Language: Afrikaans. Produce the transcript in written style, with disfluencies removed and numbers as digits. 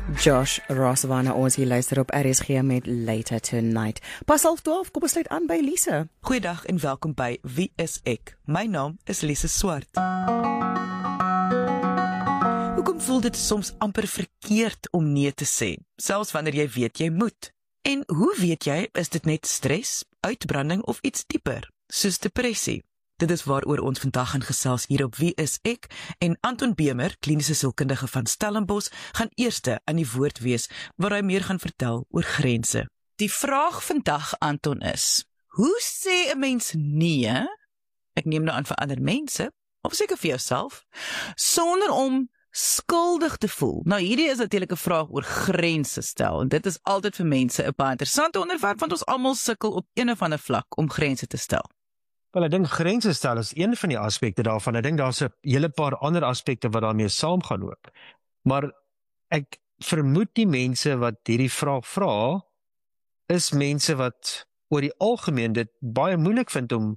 Josh Ross waarna ons hier luister op RSG met Later Tonight. Pas 11:30, kom ons sluit aan by Lise. Goeiedag en welkom by Wie is ek? My naam is Lise Swart. Hoekom voel dit soms amper verkeerd om nee te sê, selfs wanneer jy weet jy moet? En hoe weet jy, is dit net stres, uitbranding of iets dieper, soos depressie? Dit is waaroor ons vandag gaan gesels hier op Wie is ek? En Anton Bemer, kliniese sielkundige van Stellenbosch, gaan eerste aan die woord wees, waar hy meer gaan vertel oor grense. Die vraag vandag, Anton, is, hoe sê 'n mens nee, ek neem nou aan vir ander mense, of seker vir jouself, sonder om skuldig te voel? Nou, hierdie is natuurlik 'n vraag oor grense stel, en dit is altyd vir mense 'n baie interessante onderwerp, want ons almal sukkel op een of ander vlak om grense te stel. Wel, ek dink grense stel is een van die aspekte daarvan. Ek dink daar's 'n hele paar ander aspekte wat daarmee saamgaan ook. Maar ek vermoed die mense wat hierdie vraag vra, is mense wat oor die algemeen dit baie moeilik vind om